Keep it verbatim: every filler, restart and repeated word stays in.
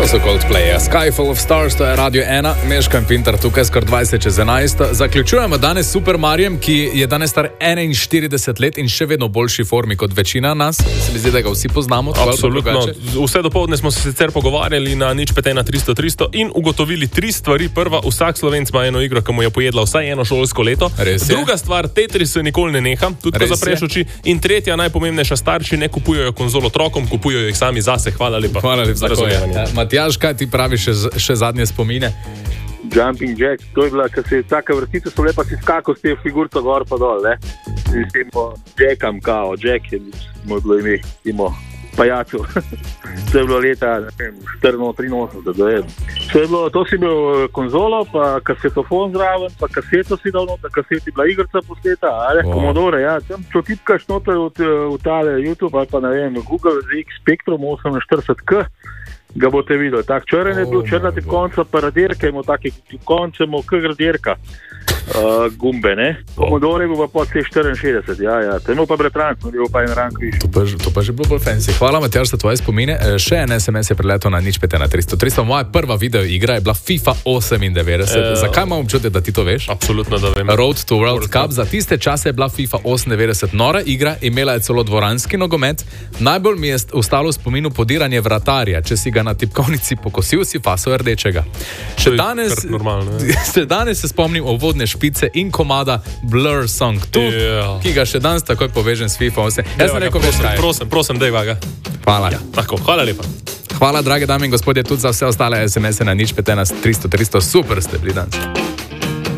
so Coldplay, Sky Full of Stars, to je Radio ena, Meška in Pintar tukaj skor dvajset čez enajst. Zaključujemo danes s Super Marijem, ki je danes star enainštirideset let in še vedno v boljši formi kot večina nas. Se mi zdi, da ga vsi poznamo. Absolutno. Vse dopoldne smo se sicer pogovarjali na nič pet ena tristo tristo in ugotovili tri stvari. Prva, vsak Slovenc ima eno igro, ki mu je pojedla vsaj eno šolsko leto. Druga stvar, Tetris se nikoli ne neha, tudi ko zapreš oči. In tretja, najpomembnejša, starši ne kupujejo konzol otrokom, kupujejo jih sami zase. Hvala lepa. Hvala lepa za razumevanje. Matjaž, kaj ti praviš še, še zadnje spomine? Jumping Jack, to je bila, ko se je taka vrtica, so lepa si skakal s te figurco gor pa dol, ne? In s tem Jackam, kao, Jack je moj bilo ime, timo pajacu. To je bilo leta, ne vem, štiriinosemdeset, da vem. To je bilo, to si bil konzolo, pa kasetofon zraven, pa kaseto si dal noter, kaseti bila igrca posleta, ali wow. Commodore, ja, tam čo tipkaš noter v, v tale YouTube, ali pa ne vem, Google Z X Spectrum oseminštirideset K, ga boste videli. Tak črn je bil, črna tip konca, pa radirka, imamo taki konce, imamo k radirka. Uh, gumbe, ne? Commodore je bil pa pod C štiriinšestdeset, ja, ja. To je imel pa bratranc, je bil pa en rank više. To pa, to pa že bilo bolj fancy. Hvala, Matjaž, za tvoje spomine. Še en S M S je preletel na nič pet ena tristo tristo. Moja prva video igra je bila FIFA osemindevetdeset. E, Zakaj imam občutek, da ti to veš? Absolutno, da vem. Road to World, World Cup. Cup. Za tiste čase je bila FIFA osemindevetdeset nora igra, imela je celo dvoranski nogomet. Najbolj mi je ostalo v spominu podiranje vratarja. Če si ga na tipkovnici pokosil, si faso rdečega. Še danes, še danes se spomnim o vodne špice in komada Blur Song tu, yeah. Ki ga še danes takoj povežem s FIFA osem. Jaz sem rekel, veš kaj. Prosim, prosim, dej vaga. Hvala. Ja, tako, hvala lepa. Hvala, drage dame in gospodje, tudi za vse ostale S M S-e na nič pet ena tristo tristo. Super ste bili danes.